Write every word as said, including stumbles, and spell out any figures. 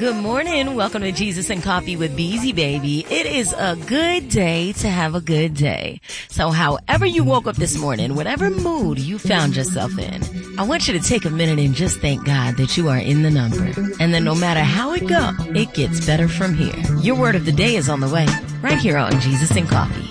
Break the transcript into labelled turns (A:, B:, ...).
A: Good morning. Welcome to Jesus and Coffee with Beezy Baby. It is a good day to have a good day. So however you woke up this morning, whatever mood you found yourself in, I want you to take a minute and just thank God that you are in the number. And then no matter how it go, it gets better from here. Your word of the day is on the way, right here on Jesus and Coffee.